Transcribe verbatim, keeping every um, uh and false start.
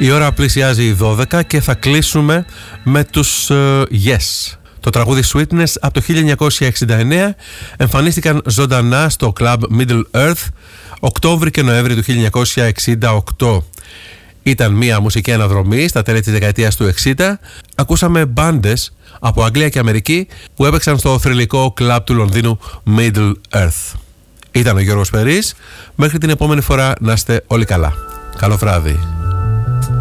Η ώρα πλησιάζει οι δώδεκα και θα κλείσουμε με τους uh, Yes. Το τραγούδι Sweetness από το χίλια εννιακόσια εξήντα εννέα εμφανίστηκαν ζωντανά στο Club Middle Earth Οκτώβρη και Νοέμβρη του χίλια εννιακόσια εξήντα οκτώ. Ήταν μια μουσική αναδρομή στα τέλη της δεκαετίας του εξήντα. Ακούσαμε μπάντες από Αγγλία και Αμερική που έπαιξαν στο θρυλικό κλαμπ του Λονδίνου Middle Earth. Ήταν ο Γιώργος Περής. Μέχρι την επόμενη φορά να είστε όλοι καλά. Καλό βράδυ.